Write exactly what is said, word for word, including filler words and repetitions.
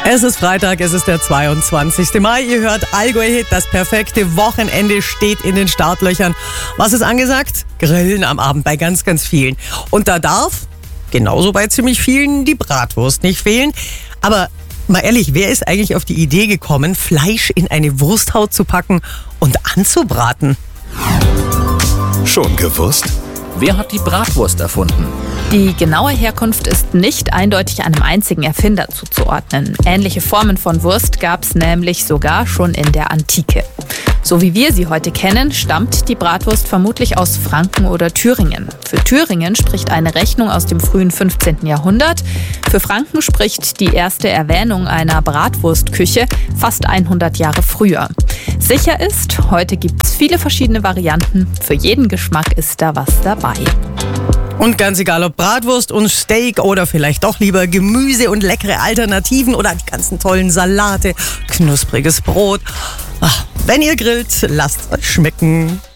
Es ist Freitag, es ist der zweiundzwanzigste Mai. Ihr hört Allgäu Hit, das perfekte Wochenende steht in den Startlöchern. Was ist angesagt? Grillen am Abend bei ganz, ganz vielen. Und da darf, genauso bei ziemlich vielen, die Bratwurst nicht fehlen. Aber mal ehrlich, wer ist eigentlich auf die Idee gekommen, Fleisch in eine Wursthaut zu packen und anzubraten? Schon gewusst? Wer hat die Bratwurst erfunden? Die genaue Herkunft ist nicht eindeutig einem einzigen Erfinder zuzuordnen. Ähnliche Formen von Wurst gab es nämlich sogar schon in der Antike. So wie wir sie heute kennen, stammt die Bratwurst vermutlich aus Franken oder Thüringen. Für Thüringen spricht eine Rechnung aus dem frühen fünfzehnten Jahrhundert. Für Franken spricht die erste Erwähnung einer Bratwurstküche fast hundert Jahre früher. Sicher ist, heute gibt es viele verschiedene Varianten. Für jeden Geschmack ist da was dabei. Und ganz egal, ob Bratwurst und Steak oder vielleicht doch lieber Gemüse und leckere Alternativen oder die ganzen tollen Salate, knuspriges Brot. Ach, wenn ihr grillt, lasst es euch schmecken.